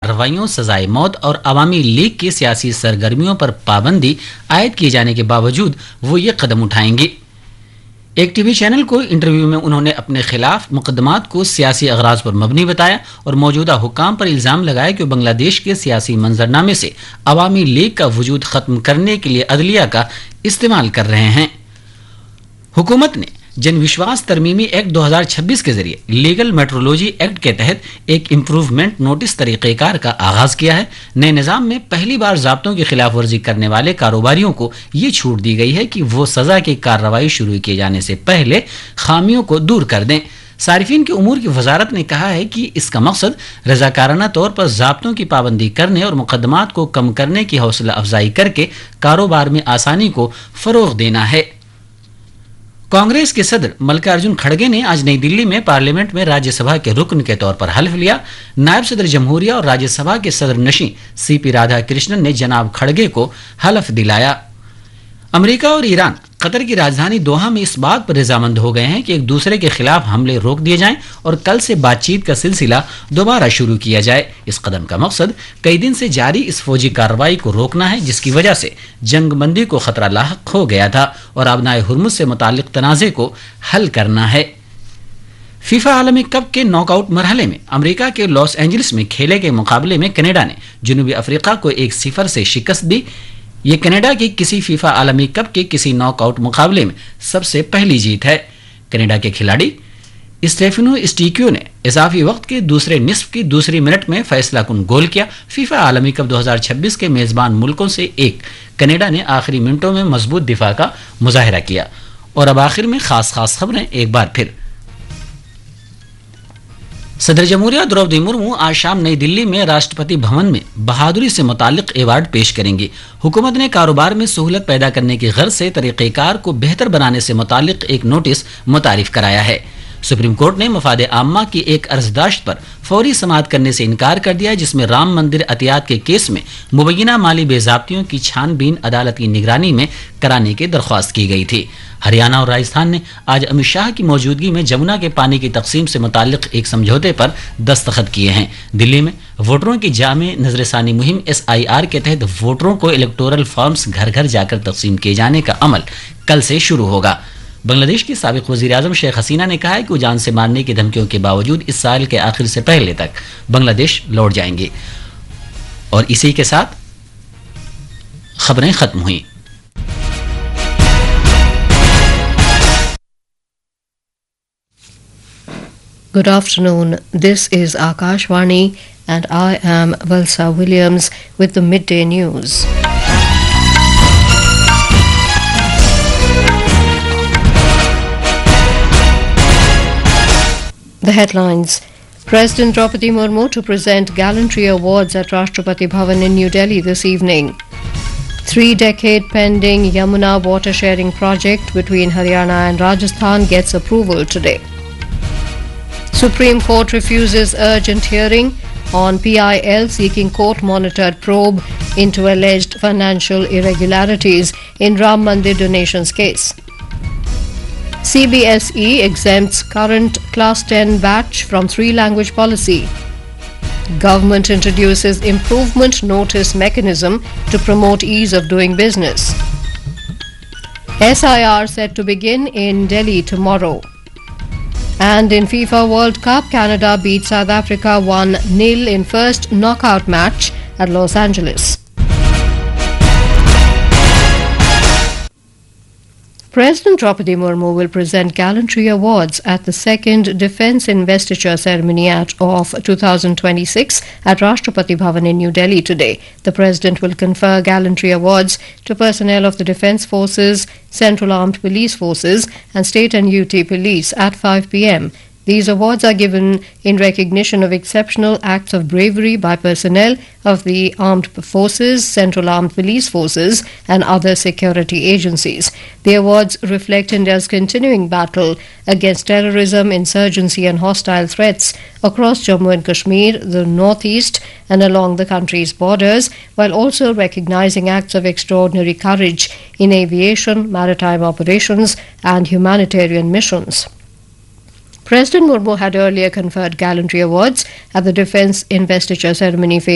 कार्रवाइयों, सजाए मौत और अवामी लीग की सियासी सरगर्मियों पर पाबंदी आयद किए जाने के बावजूद वो ये कदम उठाएंगे। एक टीवी चैनल को इंटरव्यू में उन्होंने अपने खिलाफ मुकदमात को सियासी अगराज पर मबनी बताया और मौजूदा हुक्काम पर इल्जाम लगाया कि वो बांग्लादेश के सियासी मंजरनामे से अवामी लीग का वजूद खत्म करने के लिए अदलिया का इस्तेमाल कर रहे हैं। हुकूमत ने जन विश्वास तरमीमी एक्ट 2026 के जरिए लीगल मेट्रोलॉजी एक्ट के तहत एक इम्प्रूवमेंट नोटिस तरीक़ेकार का आगाज किया है। नए निज़ाम में पहली बार ज़ाब्तों की खिलाफ वर्जी करने वाले कारोबारियों को ये छूट दी गई है कि वो सज़ा की कार्रवाई शुरू किए जाने से पहले खामियों को दूर कर दें। सारिफीन के उमूर की वजारत ने कहा है कि इसका मकसद रज़ाकाराना तौर पर ज़ाब्तों की पाबंदी करने और मुकदमात को कम करने की हौसला अफजाई करके कारोबार में आसानी को फ़रोग़ देना है। कांग्रेस के सदर मल्लिकार्जुन खड़गे ने आज नई दिल्ली में पार्लियामेंट में राज्यसभा के रुकन के तौर पर हल्फ लिया। नायब सदर जमहूरिया और राज्यसभा के सदर नशीं सीपी राधा कृष्णन ने जनाब खड़गे को हल्फ दिलाया। अमेरिका और ईरान कतर की राजधानी दोहा में इस बात पर रजामंद हो गए हैं कि एक दूसरे के खिलाफ हमले रोक दिए जाएं और कल से बातचीत का सिलसिला दोबारा शुरू किया जाए। इस कदम का मकसद कई दिन से जारी इस फौजी कार्रवाई को रोकना है, जिसकी वजह से जंग बंदी को खतरा लाहक हो गया था और आबनाए हुर्मुज से मुतालिक तनाज़े को हल करना है। फीफा आलमी कप के नॉकआउट मरहले में अमेरिका के लॉस एंजलिस में खेले गए मुकाबले में कनाडा ने जनूबी अफ्रीका को 1-0 से शिकस्त दी। ये कनाडा की किसी फीफा आलमी कप के किसी नॉकआउट मुकाबले में सबसे पहली जीत है। कनाडा के खिलाड़ी स्टेफेनो स्टिक्यो ने इजाफी वक्त के दूसरे निस्फ की दूसरी मिनट में फैसला कुन गोल किया। फीफा आलमी कप 2026 के मेजबान मुल्कों से एक कनाडा ने आखिरी मिनटों में मजबूत दिफा का मुजाहिरा किया। और अब आखिर में खास खबरें एक बार फिर। सदर जमहूरिया द्रौपदी मुर्मू आज शाम नई दिल्ली में राष्ट्रपति भवन में बहादुरी से मुतालिक अवार्ड पेश करेंगी। हुकूमत ने कारोबार में सहूलत पैदा करने की गर्ज से तरीक़ेकार को बेहतर बनाने से मुतालिक एक नोटिस मुतारिफ कराया है। सुप्रीम कोर्ट ने मफाद आम्मा की एक अर्जदाश्त पर फौरी समाअत करने से इनकार कर दिया, जिसमें राम मंदिर अतियात के केस में मुबैना माली बेज़ाब्तियों की छानबीन अदालत की निगरानी में कराने की दरख्वास्त की गई थी। हरियाणा और राजस्थान ने आज अमित शाह की मौजूदगी में जमुना के पानी की तकसीम से मुताल्लिक एक समझौते पर दस्तखत किए हैं। दिल्ली में वोटरों की जामे नजरसानी मुहिम SIR के तहत वोटरों को इलेक्टोरल फॉर्म्स घर घर जाकर तकसीम किए जाने का अमल कल से शुरू होगा। बांग्लादेश की साबिक वज़ीर आज़म शेख हसीना ने कहा है कि वो जान से मारने की धमकियों के बावजूद इस साल के आखिर से पहले तक बांग्लादेश लौट जाएंगे। और इसी के साथ खबरें खत्म हुई। Good afternoon. This is Akashvani and I am Valsa Williams with the midday news. The headlines. President Draupadi Murmu to present gallantry awards at Rashtrapati Bhavan in New Delhi this evening. 3-decade pending Yamuna water sharing project between Haryana and Rajasthan gets approval today. Supreme Court refuses urgent hearing on PIL seeking court-monitored probe into alleged financial irregularities in Ram Mandir donations case. CBSE exempts current Class 10 batch from 3-language policy. Government introduces improvement notice mechanism to promote ease of doing business. SIR set to begin in Delhi tomorrow. And in FIFA World Cup, Canada beat South Africa 1-0 in first knockout match at Los Angeles. President Draupadi Murmu will present gallantry awards at the second Defence Investiture Ceremony of 2026 at Rashtrapati Bhavan in New Delhi today. The President will confer gallantry awards to personnel of the Defence Forces, Central Armed Police Forces and State and UT Police at 5 p.m. These awards are given in recognition of exceptional acts of bravery by personnel of the Armed Forces, Central Armed Police Forces and other security agencies. The awards reflect India's continuing battle against terrorism, insurgency and hostile threats across Jammu and Kashmir, the northeast and along the country's borders, while also recognizing acts of extraordinary courage in aviation, maritime operations and humanitarian missions. President Murmu had earlier conferred gallantry awards at the Defence Investiture Ceremony